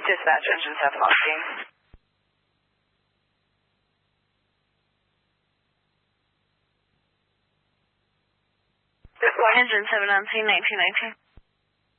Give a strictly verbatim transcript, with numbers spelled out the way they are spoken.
Dispatch, engine seven on scene. Engine seven on scene, nineteen nineteen.